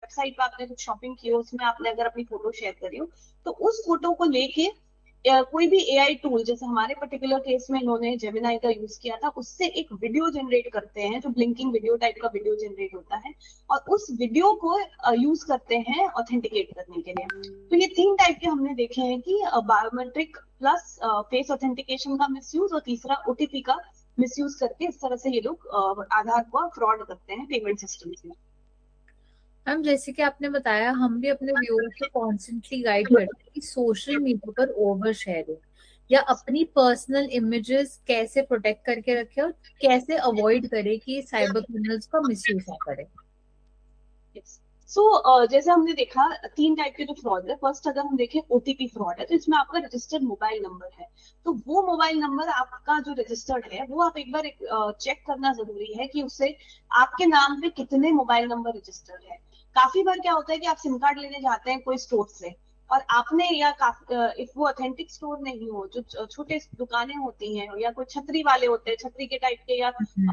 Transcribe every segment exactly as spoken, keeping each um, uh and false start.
Website पे आपने कुछ शॉपिंग की हो, उसमें आपने अगर अपनी फोटो शेयर करी हो, तो उस फोटो को लेके अ, कोई भी एआई टूल, जैसे हमारे पर्टिकुलर केस में इन्होंने जेमिनाई का यूज किया था, उससे एक वीडियो जनरेट करते हैं जो ब्लिंकिंग वीडियो टाइप का वीडियो जनरेट होता है, और उस वीडियो को यूज करते हैं ऑथेंटिकेट करने के लिए। तो ये तीन टाइप के हमने देखे हैं कि बायोमेट्रिक प्लस फेस ऑथेंटिकेशन का मिसयूज, और तीसरा ओटीपी का मिसयूज करके इस तरह से ये लोग अ, आधार को फ्रॉड करते हैं पेमेंट सिस्टम में। मैम जैसे कि आपने बताया, हम भी अपने व्यूअर को कॉन्स्टेंटली गाइड करते हैं कि सोशल मीडिया पर ओवर शेयरिंग या अपनी पर्सनल इमेजेस कैसे प्रोटेक्ट करके रखें और कैसे अवॉइड करें कि साइबर क्रिमिनल्स का मिसयूज ना करें। सो so, uh, जैसे हमने देखा तीन टाइप के जो फ्रॉड है। फर्स्ट अगर हम देखें ओटीपी फ्रॉड है, तो इसमें आपका रजिस्टर्ड मोबाइल नंबर है, तो वो मोबाइल नंबर आपका जो रजिस्टर्ड है वो आप एक बार चेक करना जरूरी है कि उससे आपके नाम पे कितने मोबाइल नंबर रजिस्टर्ड है। काफी बार क्या होता है कि आप सिम कार्ड लेने जाते हैं कोई स्टोर से, और आपने या इफ वो ऑथेंटिक स्टोर नहीं हो, जो छोटे दुकानें होती हैं या कोई छतरी वाले होते हैं, छतरी के टाइप के, या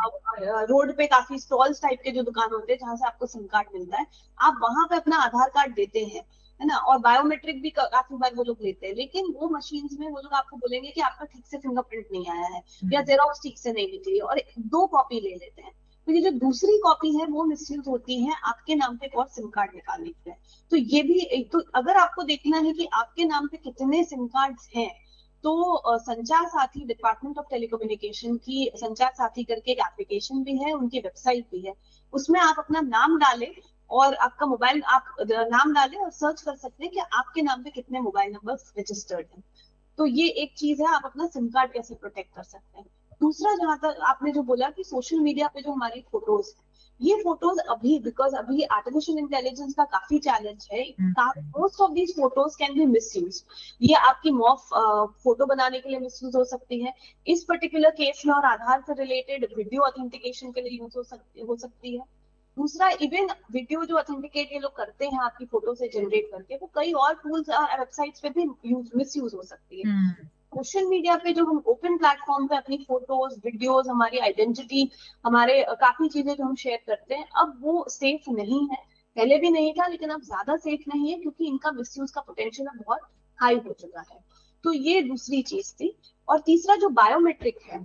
रोड पे काफी स्टॉल्स टाइप के जो दुकान होते हैं जहां से आपको सिम कार्ड मिलता है, आप वहां पे अपना आधार कार्ड देते हैं, है ना, और बायोमेट्रिक भी काफी बार वो लोग लेते हैं, लेकिन वो मशीन्स में वो लोग आपको बोलेंगे कि आपका ठीक से फिंगरप्रिंट नहीं आया है, या जेरोक्स ठीक से नहीं निकली, और दो कॉपी ले लेते हैं। तो ये जो दूसरी कॉपी है वो मिसयूज होती है आपके नाम पे एक और सिम कार्ड निकालने के लिए। तो ये भी एक, तो अगर आपको देखना है कि आपके नाम पे कितने सिम कार्ड हैं, तो अ, संचार साथी, डिपार्टमेंट ऑफ टेलीकम्युनिकेशन की संचार साथी करके एक एप्लीकेशन भी है, उनकी वेबसाइट भी है, उसमें आप अपना नाम डालें और आपका मोबाइल, आप नाम डालें और सर्च कर सकते हैं कि आपके नाम पे कितने मोबाइल नंबर रजिस्टर्ड हैं। तो ये एक चीज है, आप अपना सिम कार्ड कैसे प्रोटेक्ट कर सकते हैं। दूसरा, जहां तक आपने जो बोला कि सोशल मीडिया पे जो हमारी फोटोज है, ये फोटोज अभी, बिकॉज अभी आर्टिफिशियल इंटेलिजेंस का काफी चैलेंज है, most of these photos can be misuse. ये आपकी मॉफ फोटो बनाने के लिए मिसयूज हो सकती है, इस पर्टिकुलर केस में, और आधार से रिलेटेड वीडियो ऑथेंटिकेशन के लिए यूज हो सकती हो सकती है। दूसरा, इवन वीडियो जो ऑथेंटिकेट ये लोग करते हैं आपकी फोटो से जनरेट करके, वो कई और टूल्स वेबसाइट्स पे भी यूज मिस यूज हो सकती है। हम्म। सोशल मीडिया पे जो हम ओपन प्लेटफॉर्म पे अपनी फोटोज, वीडियोस, हमारी आइडेंटिटी, हमारे अ, काफी चीजें जो हम शेयर करते हैं, अब वो सेफ नहीं है। पहले भी नहीं था, लेकिन अब ज्यादा सेफ नहीं है, क्योंकि इनका मिसयूज का पोटेंशियल अब बहुत हाई हो चुका है। तो ये दूसरी चीज थी। और तीसरा जो बायोमेट्रिक है,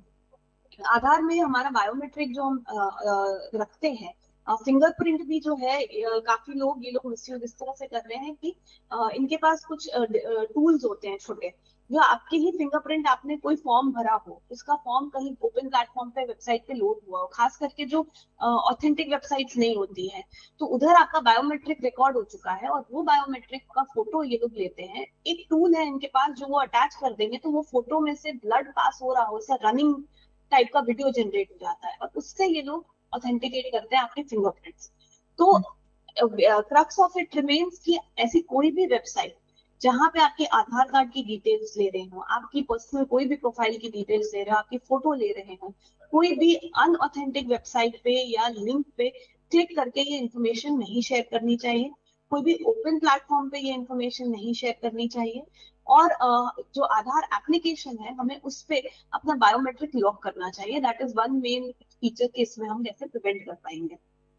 आधार में हमारा बायोमेट्रिक जो हम अ, अ, रखते हैं, फिंगरप्रिंट भी जो है, अ, काफी लोग ये लोग मिसयूज इस तरह से कर रहे हैं कि अ, इनके पास कुछ टूल्स होते हैं छोटे, जो आपके ही फिंगरप्रिंट, आपने कोई फॉर्म भरा हो, उसका फॉर्म कहीं ओपन प्लेटफॉर्म पे, वेबसाइट पे लोड हुआ हो, खास करके जो ऑथेंटिक वेबसाइट्स नहीं होती है, तो उधर आपका बायोमेट्रिक रिकॉर्ड हो चुका है, और वो बायोमेट्रिक का फोटो ये लोग लेते हैं। एक टूल है इनके पास जो वो अटैच कर देंगे, तो वो फोटो में से ब्लड पास हो रहा हो, ऐसा रनिंग टाइप का वीडियो जनरेट हो जाता है, और उससे ये लोग ऑथेंटिकेट करते हैं आपके फिंगरप्रिंट्स। तो क्रक्स ऑफ इट रिमेन्स कि ऐसी कोई भी वेबसाइट जहां पे आपके आधार कार्ड की डिटेल्स ले रहे हो, आपकी पर्सनल कोई भी प्रोफाइल की डिटेल्स ले रहे हो, आपकी फोटो ले रहे हो, कोई भी अनऑथेंटिक वेबसाइट पे या लिंक पे क्लिक करके ये इंफॉर्मेशन नहीं शेयर करनी चाहिए। कोई भी ओपन प्लेटफॉर्म पे ये इंफॉर्मेशन नहीं शेयर करनी चाहिए। और अ, जो आधार एप्लीकेशन है, हमें उस पे अपना बायोमेट्रिक लॉक करना चाहिए। That is one main feature के इसमें हम कैसे प्रिवेंट कर पाएंगे।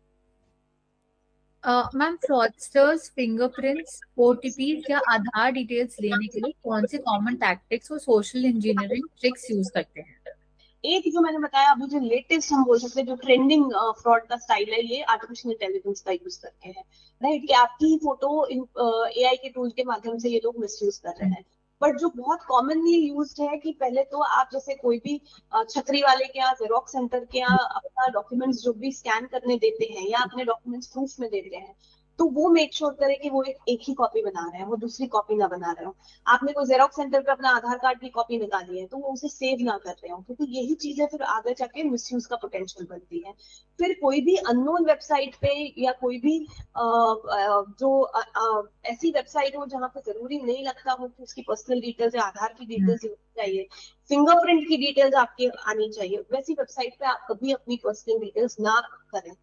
मैम फ्रॉडस्टर्स फिंगरप्रिंट्स, ओटीपीज या आधार डिटेल्स लेने के लिए कौन से कॉमन टैक्टिक्स और सोशल इंजीनियरिंग ट्रिक्स यूज करते हैं? एक जो मैंने बताया अभी, जो लेटेस्ट हम बोल सकते हैं, जो ट्रेंडिंग फ्रॉड का स्टाइल है, ये आर्टिफिशियल इंटेलिजेंस का यूज करके है, राइट, कि आपकी ही फोटो एआई के टूल के माध्यम से ये लोग मिसयूज कर रहे हैं। बट जो बहुत कॉमनली यूज्ड है कि पहले तो आप जैसे कोई भी अ, छतरी वाले के यहाँ, जेरोक्स सेंटर के यहाँ अपना डॉक्यूमेंट्स जो भी स्कैन करने देते हैं, या अपने डॉक्यूमेंट्स प्रूफ में देते हैं, तो वो मेक श्योर करें कि वो एक, एक ही कॉपी बना रहे हैं, वो दूसरी कॉपी ना बना रहे हो। आपने कोई जेरोक्स सेंटर पे अपना आधार कार्ड की कॉपी निकाली है, तो वो उसे सेव ना कर रहे हो, क्योंकि यही चीजें फिर आगे जाके मिसयूज का पोटेंशियल बनती है। फिर कोई भी अननोन वेबसाइट पे, या कोई भी अ, अ, जो अ, अ, ऐसी वेबसाइट हो जहां पे जरूरी नहीं लगता हो कि उसकी पर्सनल डिटेल्स या आधार की डिटेल्स चाहिए, फिंगरप्रिंट की डिटेल्स आपकी आनी चाहिए, वैसी वेबसाइट पे आप कभी अपनी पर्सनल डिटेल्स ना करें।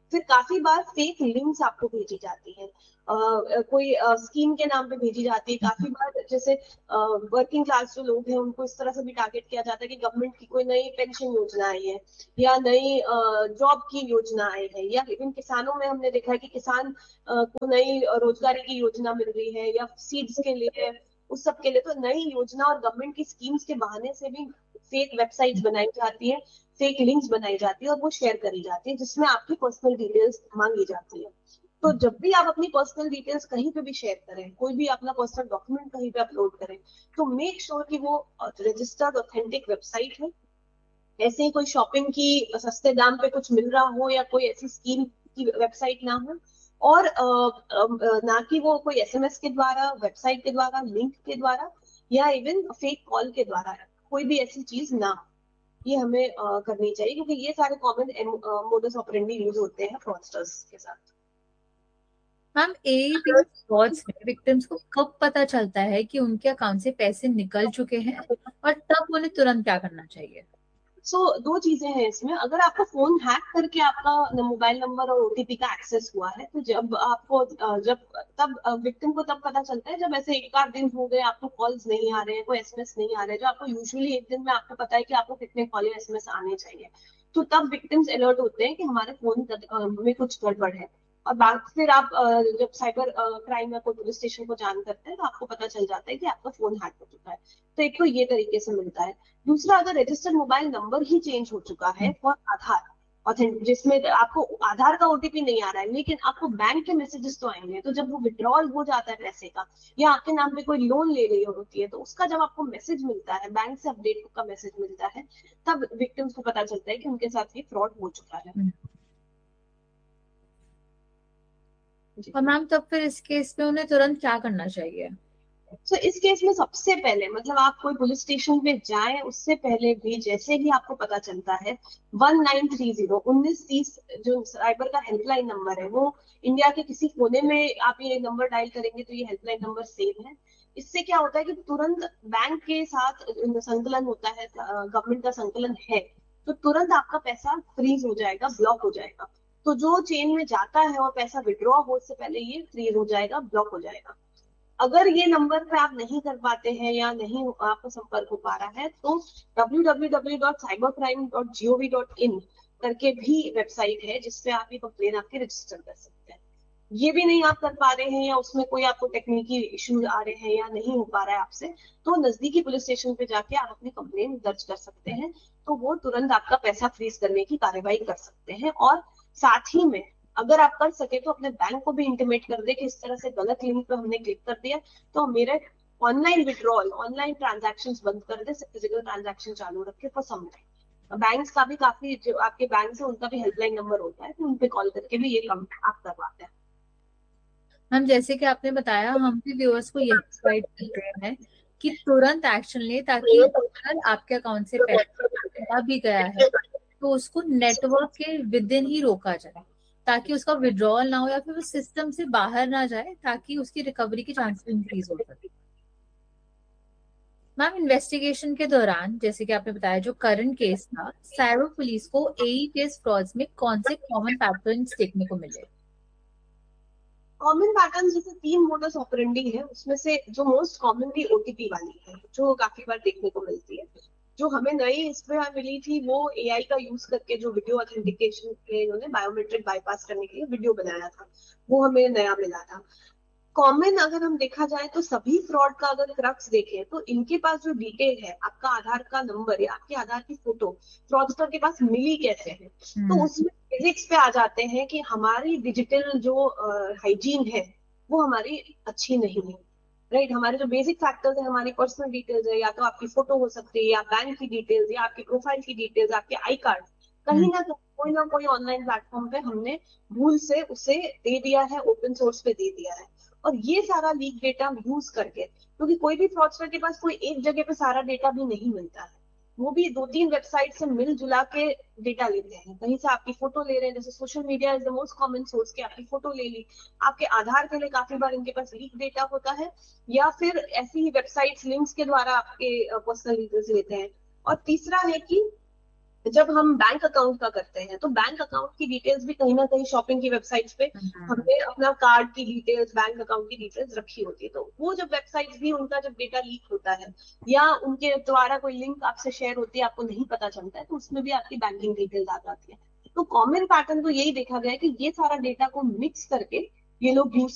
फिर काफी बार फेक लिंक्स आपको भेजी जाती है, uh, कोई स्कीम uh, के नाम पे भेजी जाती है। काफी बार जैसे वर्किंग uh, क्लास जो लोग हैं उनको इस तरह से भी टारगेट किया जाता है कि गवर्नमेंट की कोई नई पेंशन योजना आई है या नई जॉब uh, की योजना आई है, या इवन किसानों में हमने देखा है कि किसान uh, को नई रोजगारी की योजना मिल रही है या सीड्स के लिए, उस सब के लिए। तो नई योजना और गवर्नमेंट की स्कीम्स के बहाने से भी फेक वेबसाइट्स बनाई जाती है, फेक लिंक्स बनाई जाती है और वो शेयर करी जाती है जिसमें आपकी पर्सनल डिटेल्स मांगी जाती है। तो जब भी आप अपनी पर्सनल डिटेल्स कहीं पे भी शेयर करें, कोई भी अपना पर्सनल डॉक्यूमेंट कहीं पे अपलोड करें, तो मेक श्योर sure कि वो रजिस्टर्ड ऑथेंटिक वेबसाइट है। ऐसे ही कोई शॉपिंग की सस्ते दाम पे कुछ मिल रहा हो या कोई ऐसी स्कीम की वेबसाइट ना हो, और अ, अ, ना कि वो कोई एसएमएस के द्वारा, वेबसाइट के द्वारा, लिंक के द्वारा या इवन फेक कॉल के द्वारा कोई भी ऐसी चीज ना हो। ये हमें अ, करनी चाहिए क्योंकि ये सारे कॉमन मोडस ऑपरेंडी यूज होते हैं फ्रॉडस्टर्स के साथ। मैम एईपी फ्रॉड्स में विक्टिम्स को कब पता चलता है कि उनके अकाउंट से पैसे निकल चुके हैं, और तब उन्हें तुरंत क्या करना चाहिए? सो so, दो चीजें हैं इसमें। अगर आपका फोन हैक करके आपका मोबाइल नंबर और ओटीपी का एक्सेस हुआ है, तो जब आपको अ, जब तब विक्टिम को तब पता चलता है जब ऐसे एक आध दिन हो गए आपको कॉल्स नहीं आ रहे हैं, कोई एसएमएस नहीं आ रहे हैं, जो आपको यूजुअली एक दिन में आपको पता है कि आपको कितने कॉल या एसएमएस आने चाहिए। तो तब विक्टिम्स अलर्ट होते हैं कि हमारे फोन में कुछ गड़बड़ है। और बाद फिर आप अ, जब साइबर क्राइम या कोई पुलिस स्टेशन को जान करते हैं तो आपको पता चल जाता है कि आपका फोन हैक हो चुका है। तो एक तो ये तरीके से मिलता है। दूसरा, अगर रजिस्टर्ड मोबाइल नंबर ही चेंज हो चुका है फॉर आधार ऑथेंटिक, जिसमें आपको आधार का ओटीपी नहीं आ रहा है लेकिन आपको बैंक के मैसेजेस तो आएंगे, तो जब वो विड्रॉल हो जाता है पैसे का या आपके नाम पे कोई लोन ले रही होती है, तो उसका जब आपको मैसेज मिलता है, बैंक से अपडेट का मैसेज मिलता है, तब विक्टिम्स को पता चलता है कि उनके साथ ये फ्रॉड हो चुका है। जी। और मैम तब फिर इस केस में उन्हें तुरंत क्या करना चाहिए? तो so, इस केस में सबसे पहले मतलब आप कोई पुलिस स्टेशन पे जाएं उससे पहले भी, जैसे ही आपको पता चलता है, वन नाइन थ्री जीरो उन्नीस तीस जो साइबर का हेल्पलाइन नंबर है, वो इंडिया के किसी कोने में आप ये नंबर डायल करेंगे तो ये हेल्पलाइन नंबर सेम है। इससे क्या होता है कि तुरंत बैंक के साथ संकलन होता है, गवर्नमेंट का संकलन है, तो तुरंत आपका पैसा फ्रीज हो जाएगा, ब्लॉक हो जाएगा। तो जो चेन में जाता है और पैसा विड्रॉ हो उससे पहले ये फ्रीज हो जाएगा, ब्लॉक हो जाएगा। अगर ये नंबर पे आप नहीं कर पाते हैं या नहीं आपका संपर्क हो पा रहा है, तो W W W dot cyber crime dot G O V dot in करके भी वेबसाइट है जिसपे आप ये कंप्लेन आपके रजिस्टर कर सकते हैं। ये भी नहीं आप कर पा रहे हैं या उसमें कोई आपको टेक्निकल इश्यूज आ रहे हैं या नहीं हो पा रहा है आपसे, तो नजदीकी पुलिस स्टेशन पे जाके आप अपनी कंप्लेन दर्ज कर सकते हैं। तो वो तुरंत आपका पैसा फ्रीज करने की कार्रवाई कर सकते हैं। और साथ ही में अगर आप कर सके तो अपने बैंक को भी इंटीमेट कर दे कि इस तरह से गलत लिंक पे हमने क्लिक कर दिया, तो मेरे ऑनलाइन विड्रॉल, ऑनलाइन ट्रांजैक्शन बंद कर दे, फिजिकल ट्रांजैक्शन चालू रखे फॉर सम टाइम। बैंक्स का भी काफी, जो आपके बैंक है उनका भी हेल्पलाइन नंबर होता है, तो उन पे कॉल करके भी ये काम आप करवाते हैं। मैम जैसे कि आपने बताया, हम भी व्यूअर्स को यही गाइड कर रहे हैं कि तुरंत एक्शन ले, ताकि अगर आपके अकाउंट से पैसा चला भी गया है तो उसको नेटवर्क के विद इन ही रोका जाए, ताकि उसका विड्रॉल ना हो या फिर वो सिस्टम से बाहर ना जाए, ताकि उसकी रिकवरी की चांसेस इंक्रीज हो सके। मैम इन्वेस्टिगेशन के दौरान, जैसे कि आपने बताया जो करंट केस था, साइबर पुलिस को एईपीएस फ्रॉड्स में कौन से कॉमन पैटर्न्स देखने को मिले? कॉमन पैटर्न जैसे तीन मोडस ऑपरेंडी है, उसमें से जो मोस्ट कॉमनली ओटीपी वाली है, जो काफी बार देखने को मिलती है। जो हमें नई इसमें मिली थी वो एआई का यूज करके जो वीडियो ऑथेंटिकेशन के लिए इन्होंने बायोमेट्रिक बाईपास करने के लिए वीडियो बनाया था, वो हमें नया मिला था। कॉमन अगर हम देखा जाए तो सभी फ्रॉड का अगर क्रक्स देखें तो इनके पास जो डिटेल है, आपका आधार का नंबर या आपके आधार की फोटो फ्रॉडस्टर के पास मिली कैसे है, तो उसमें बेसिक्स पे आ जाते हैं कि हमारी डिजिटल जो हाइजीन है वो हमारी अच्छी नहीं है। राइट, हमारे जो बेसिक फैक्टर्स है, हमारी पर्सनल डिटेल्स है, या तो आपकी फोटो हो सकती है या बैंक की डिटेल्स या आपकी प्रोफाइल की डिटेल्स, आपके आई कार्ड, कहीं ना कहीं कोई ना कोई ऑनलाइन प्लेटफॉर्म पे हमने भूल से उसे दे दिया है, ओपन सोर्स पे दे दिया है। और ये सारा लीक डेटा यूज करके, क्योंकि कोई भी फ्रॉडस्टर के पास कोई एक जगह पे सारा डेटा भी नहीं मिलता है, वो भी दो तीन वेबसाइट से मिल जुला के डेटा लेते हैं। कहीं से आपकी फोटो ले रहे हैं, जैसे social media is the most common source, की आपकी फोटो ले ली, आपके आधार के लिए काफी बार इनके पास लीक डेटा होता है, या फिर ऐसी ही वेबसाइट्स लिंक्स के द्वारा आपके पर्सनल डिटेल्स लेते हैं। और तीसरा है कि जब हम बैंक अकाउंट का करते हैं तो बैंक अकाउंट की डिटेल्स भी कहीं ना कहीं शॉपिंग की वेबसाइट्स पे हम्म। हमने अपना कार्ड की डिटेल्स, बैंक अकाउंट की डिटेल्स रखी होती है। तो वो जब वेबसाइट्स भी, उनका जब डेटा लीक होता है या उनके द्वारा कोई लिंक आपसे शेयर होती है, आपको नहीं पता चलता है, तो उसमें भी आपकी बैंकिंग डिटेल्स आ जाती है। तो कॉमन पैटर्न तो यही देखा गया है कि ये सारा डेटा को मिक्स करके ये लोग यूज